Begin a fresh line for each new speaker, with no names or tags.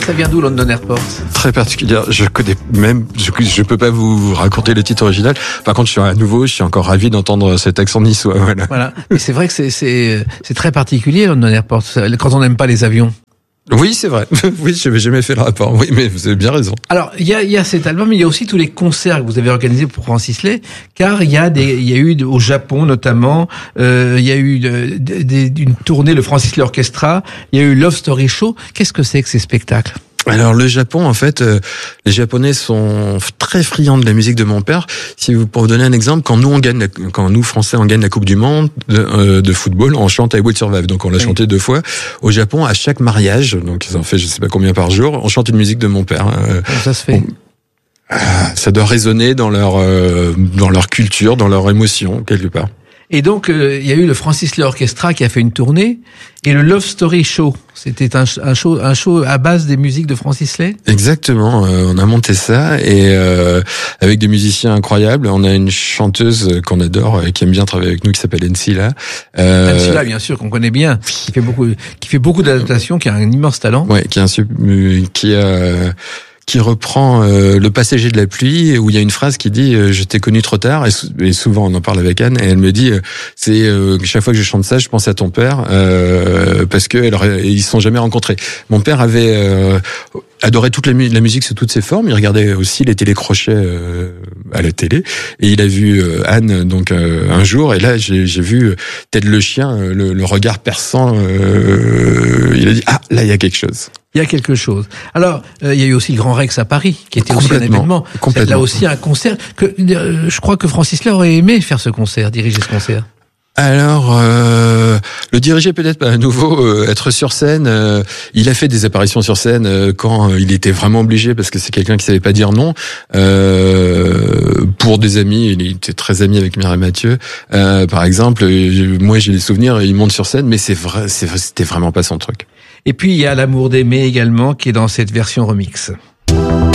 Ça vient d'où London Airport?
Très particulière. Je connais même, je peux pas vous raconter le titre original. Par contre, je suis encore ravi d'entendre cet accent niçois.
Voilà. Mais c'est vrai que c'est très particulier London Airport quand on n'aime pas les avions.
Oui, c'est vrai. Oui, je n'avais jamais fait le rapport. Oui, mais vous avez bien raison.
Alors, il y a cet album, mais il y a aussi tous les concerts que vous avez organisés pour Francis Lay, car il y a eu au Japon notamment, il y a eu une tournée, le Francis Lay Orchestra, il y a eu Love Story Show. Qu'est-ce que c'est que ces spectacles?
Alors le Japon, en fait, les Japonais sont très friands de la musique de mon père. Pour vous donner un exemple, quand nous Français on gagne la Coupe du Monde de football, on chante I Will Survive. Donc on l'a chanté 2 fois. Au Japon, à chaque mariage, donc ils en fait je sais pas combien par jour, on chante une musique de mon père.
Ça se fait.
Ça doit résonner dans leur culture, dans leur émotion quelque part.
Et donc, il y a eu le Francis Lay Orchestra qui a fait une tournée, et le Love Story Show. C'était un show à base des musiques de Francis Lay.
Exactement. On a monté ça, et avec des musiciens incroyables. On a une chanteuse qu'on adore, qui aime bien travailler avec nous, qui s'appelle Ensila.
Ensila, bien sûr, qu'on connaît bien, qui fait beaucoup d'adaptations, qui a un immense talent.
Ouais, qui reprend Le Passager de la pluie, où il y a une phrase qui dit je t'ai connu trop tard, et souvent on en parle avec Anne, et elle me dit chaque fois que je chante ça, je pense à ton père, parce que ils se sont jamais rencontrés. Mon père avait adorait toute la musique sous toutes ses formes. Il regardait aussi les télécrochets à la télé, et il a vu Anne donc un jour, et là j'ai vu Ted le chien, le regard perçant. Il a dit là il y a quelque chose.
Il y a quelque chose. Alors, il y a eu aussi le Grand Rex à Paris, qui était aussi un événement. Là aussi un concert que je crois que Francis Lay aurait aimé faire ce concert, diriger ce concert.
Alors, le diriger peut-être pas à nouveau, être sur scène. Il a fait des apparitions sur scène quand il était vraiment obligé, parce que c'est quelqu'un qui savait pas dire non. Pour des amis, il était très ami avec Mireille Mathieu. Par exemple, moi j'ai des souvenirs, il monte sur scène, mais c'était vraiment pas son truc.
Et puis il y a L'amour d'aimer également, qui est dans cette version remix.